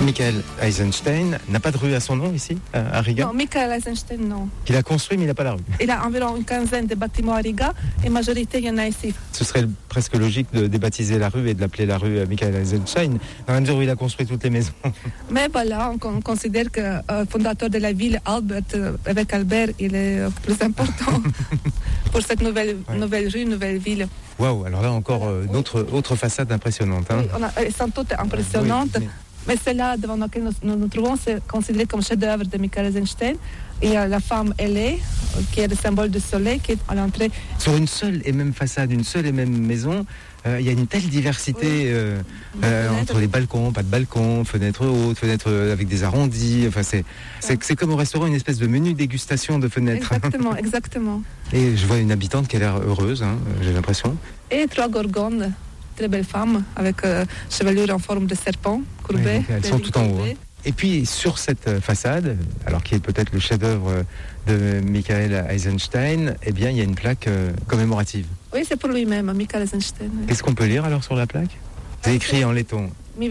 Michael Eisenstein n'a pas de rue à son nom ici, à Riga? Non, Michael Eisenstein, non. Il a construit, mais il n'a pas la rue. Il a environ une quinzaine de bâtiments à Riga et majorité, il y en a ici. Ce serait presque logique de débaptiser la rue et de l'appeler la rue Michael Eisenstein, dans la mesure où il a construit toutes les maisons. Mais voilà, on considère que le fondateur de la ville, évêque Albert, il est plus important pour cette nouvelle rue, nouvelle ville. Waouh, alors là encore, autre façade impressionnante. Hein. Oui, elles sont toutes impressionnantes. Oui, mais celle-là devant laquelle nous trouvons, c'est considéré comme chef-d'œuvre de Michael Eisenstein. Il y a la femme ailée, qui est le symbole du soleil, qui est à l'entrée. Sur une seule et même façade, une seule et même maison, il y a une telle diversité entre les balcons, pas de balcons, fenêtres hautes, fenêtres avec des arrondis. Enfin, c'est comme au restaurant, une espèce de menu dégustation de fenêtres. Exactement, exactement. Et je vois une habitante qui a l'air heureuse, hein, j'ai l'impression. Et 3 gorgones. Très belle femme, avec chevelure en forme de serpent, courbée. Oui, elles sont tout en haut. Hein. Et puis, sur cette façade, alors qui est peut-être le chef-d'œuvre de Michael Eisenstein, eh bien, il y a une plaque commémorative. Oui, c'est pour lui-même, Michael Eisenstein. Oui. Qu'est-ce qu'on peut lire alors sur la plaque? C'est écrit en letton.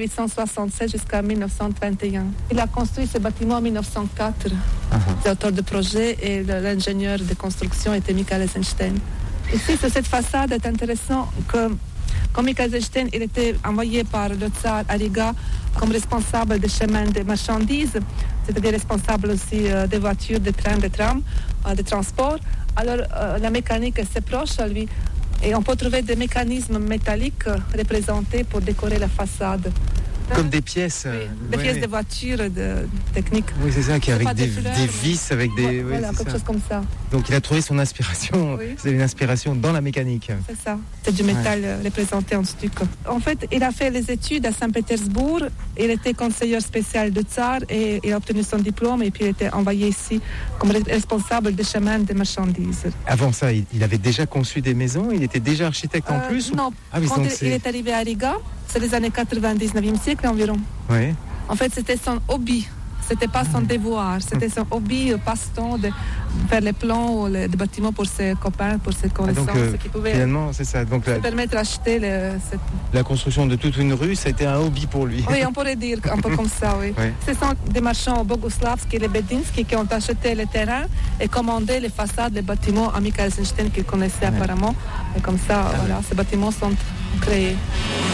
1867 jusqu'à 1921. Il a construit ce bâtiment en 1904. L'auteur du projet et l'ingénieur de construction était Michael Eisenstein. Ici, sur cette façade, est intéressant que comme Michael Eisenstein, il était envoyé par le tsar à Riga comme responsable des chemins de marchandises, c'est-à-dire responsable aussi des voitures, des trains, des trams, des transports. Alors la mécanique est assez proche à lui et on peut trouver des mécanismes métalliques représentés pour décorer la façade. Comme des pièces. Oui, des pièces de voitures, de techniques. Oui, c'est ça, qui avec des vis, avec des... Voilà, quelque chose comme ça. Donc il a trouvé son inspiration, c'est une inspiration dans la mécanique. C'est ça, c'est du métal représenté en stuc. En fait, il a fait les études à Saint-Pétersbourg, il était conseiller spécial du tsar et il a obtenu son diplôme et puis il était envoyé ici comme responsable des chemins de marchandises. Avant ça, il avait déjà conçu des maisons, il était déjà architecte en plus? Non, quand il est arrivé à Riga, c'est les années 99e siècle environ. Oui. En fait, c'était son hobby. C'était pas son devoir. C'était son hobby, passe-temps de faire les plans des bâtiments pour ses copains, pour ses connaissances. Donc, qui pouvaient finalement, c'est ça. Donc, permettre d'acheter la construction de toute une rue, ça a été un hobby pour lui. Oui, on pourrait dire un peu comme ça, oui. Ce sont des marchands boguslavskis et les Bedinski qui ont acheté les terrains et commandé les façades des bâtiments à Michael Eisenstein qu'ils connaissaient apparemment. Et comme ça, voilà, ces bâtiments sont créés.